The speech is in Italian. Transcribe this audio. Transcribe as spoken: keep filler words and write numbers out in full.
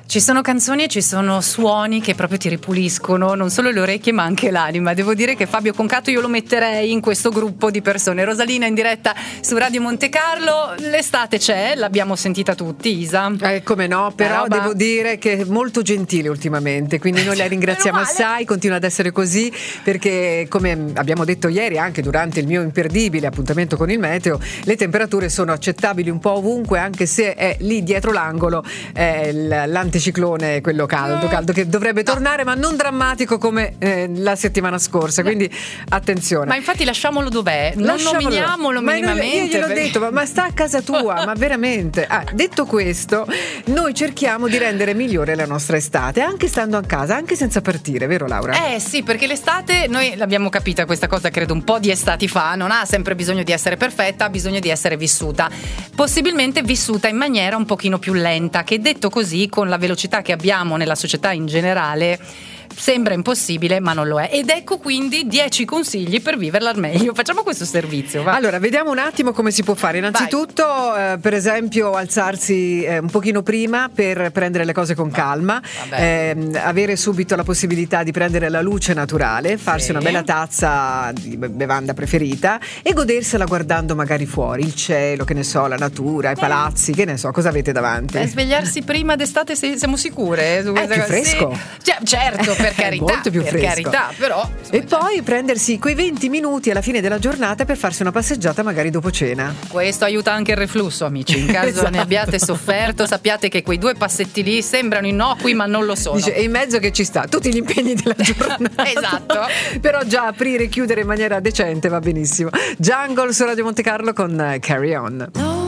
Ci sono canzoni e ci sono suoni che proprio ti ripuliscono non solo le orecchie ma anche l'anima. Devo dire che Fabio Concato io lo metterei in questo gruppo di persone. Rosalina in diretta su Radio Monte Carlo, l'estate c'è, l'abbiamo sentita tutti, Isa. Eh, come no, però roba... devo dire che è molto gentile ultimamente, quindi noi la ringraziamo assai, continua ad essere così, perché come abbiamo detto ieri anche durante il mio imperdibile appuntamento con il meteo, le temperature sono accettabili un po' ovunque, anche se è lì dietro l'angolo eh, l'anticiclone, quello caldo, caldo che dovrebbe tornare, ma non drammatico come eh, la settimana scorsa, quindi attenzione. Ma infatti lasciamolo dov'è, non Lasciamolo. nominiamolo Ma minimamente. Io gliel'ho perché... detto, ma, ma sta a casa tua, ma veramente. Ah, detto questo, noi cerchiamo di rendere migliore la nostra estate, anche stando a casa, anche senza partire, vero Laura? Eh sì, perché l'estate, noi l'abbiamo capita questa cosa credo un po' di estati fa, non ha sempre bisogno di essere perfetta, ha bisogno di essere vissuta, possibilmente vissuta in maniera un pochino più lenta, che detto così, con la velocità che abbiamo nella società in generale, sembra impossibile ma non lo è. Ed ecco quindi dieci consigli per viverla al meglio. Facciamo questo servizio, va? Allora vediamo un attimo come si può fare. Innanzitutto eh, per esempio alzarsi eh, un pochino prima per prendere le cose con calma, eh, avere subito la possibilità di prendere la luce naturale, farsi sì. una bella tazza di bevanda preferita e godersela guardando magari fuori il cielo, che ne so, la natura, i palazzi, che ne so, cosa avete davanti? Eh, svegliarsi prima d'estate, siamo sicure? È più fresco. Sì. Certo, per carità, molto più per fresco. carità, però e poi prendersi quei venti minuti alla fine della giornata per farsi una passeggiata magari dopo cena. Questo aiuta anche il reflusso, amici. In caso esatto. ne abbiate sofferto, sappiate che quei due passetti lì sembrano innocui ma non lo sono. Dice, e in mezzo che ci sta tutti gli impegni della giornata. Esatto. Però già aprire e chiudere in maniera decente va benissimo. Jungle su Radio Monte Carlo con Carry On.